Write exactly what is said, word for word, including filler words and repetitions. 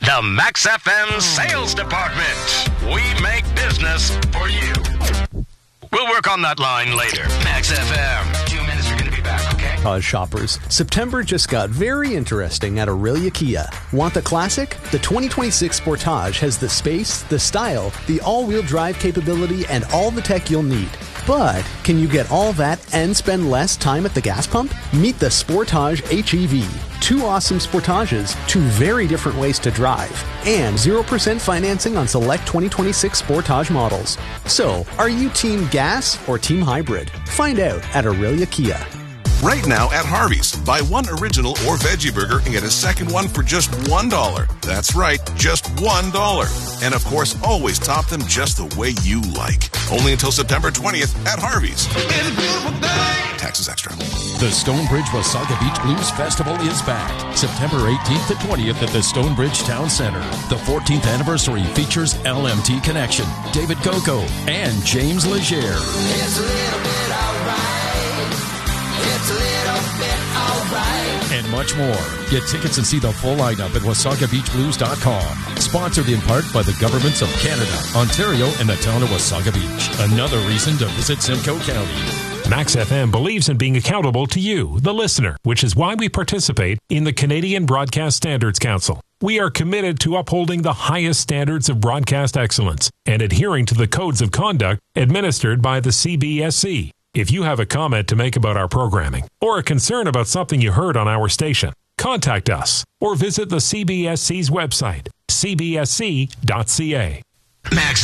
The Max F M Sales Department. We make business for you. We'll work on that line later. Max F M. Two minutes, we're going to be back, okay? Sportage shoppers, September just got very interesting at Aurelia Kia. Want the classic? The twenty twenty-six Sportage has the space, the style, the all-wheel drive capability, and all the tech you'll need. But can you get all that and spend less time at the gas pump? Meet the Sportage H E V. Two awesome Sportages, two very different ways to drive, and zero percent financing on select twenty twenty-six Sportage models. So, are you team gas or team hybrid? Find out at Aurelia Kia. Right now at Harvey's, buy one original or veggie burger and get a second one for just one dollar. That's right, just one dollar. And of course, always top them just the way you like. Only until September twentieth at Harvey's. It's a beautiful day. Taxes extra. The Stonebridge Wasaga Beach Blues Festival is back. September eighteenth to twentieth at the Stonebridge Town Center. The fourteenth anniversary features L M T Connection, David Coco, and James Leger. It's a little bit alright. It's a little bit alright. And much more. Get tickets and see the full lineup at wasaga beach blues dot com. Sponsored in part by the governments of Canada, Ontario, and the town of Wasaga Beach. Another reason to visit Simcoe County. Max F M believes in being accountable to you, the listener, which is why we participate in the Canadian Broadcast Standards Council. We are committed to upholding the highest standards of broadcast excellence and adhering to the codes of conduct administered by the C B S C. If you have a comment to make about our programming or a concern about something you heard on our station, contact us or visit the C B S C's website, c b s c dot c a. Max